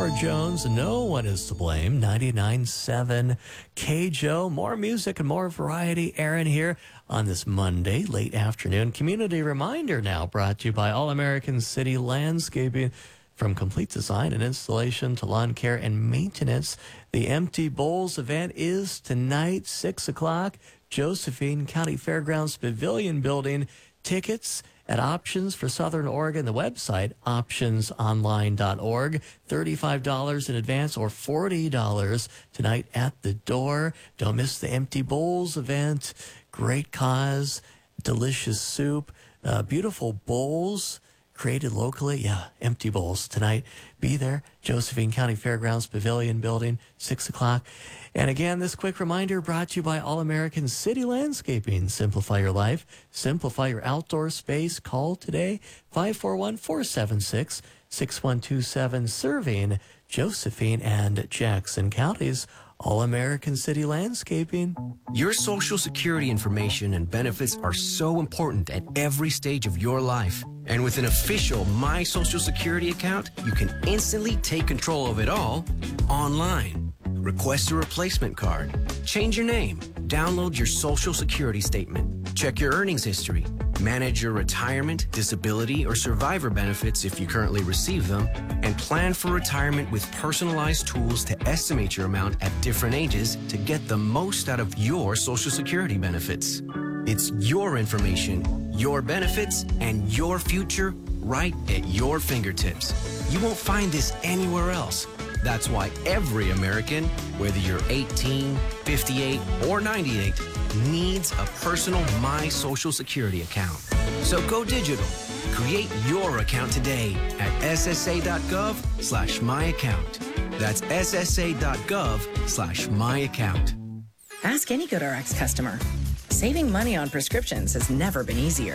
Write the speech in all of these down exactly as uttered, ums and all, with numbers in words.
Howard Jones, No One Is to Blame, ninety-nine point seven K J O. More music and more variety. Aaron here on this Monday, late afternoon. Community reminder now brought to you by All American City Landscaping. From complete design and installation to lawn care and maintenance, the Empty Bowls event is tonight, six o'clock, Josephine County Fairgrounds Pavilion Building. Tickets at Options for Southern Oregon, the website, options online dot org. thirty-five dollars in advance or forty dollars tonight at the door. Don't miss the Empty Bowls event. Great cause, delicious soup, uh, beautiful bowls created locally. Yeah, Empty Bowls tonight. Be there, Josephine County Fairgrounds Pavilion Building, six o'clock. And again, this quick reminder brought to you by All American City Landscaping. Simplify your life. Simplify your outdoor space. Call today, five four one, four seven six, six one two seven, serving Josephine and Jackson counties. All American City Landscaping. Your Social Security information and benefits are so important at every stage of your life. And with an official My Social Security account, you can instantly take control of it all online. Request a replacement card, change your name, download your Social Security statement, check your earnings history, manage your retirement, disability, or survivor benefits if you currently receive them, and plan for retirement with personalized tools to estimate your amount at different ages to get the most out of your Social Security benefits. It's your information, your benefits, and your future right at your fingertips. You won't find this anywhere else. That's why every American, whether you're eighteen, fifty-eight, or ninety-eight, needs a personal My Social Security account. So go digital. Create your account today at S S A dot gov slash my account. That's S S A dot gov slash my account. Ask any GoodRx customer. Saving money on prescriptions has never been easier.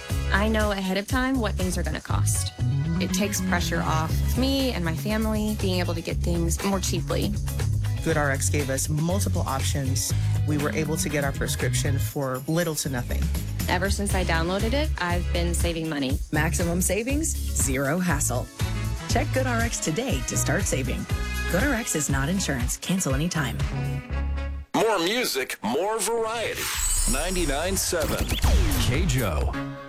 I know ahead of time what things are going to cost. It takes pressure off me and my family being able to get things more cheaply. GoodRx gave us multiple options. We were able to get our prescription for little to nothing. Ever since I downloaded it, I've been saving money. Maximum savings, zero hassle. Check GoodRx today to start saving. GoodRx is not insurance. Cancel anytime. More music, more variety. ninety-nine point seven K J O.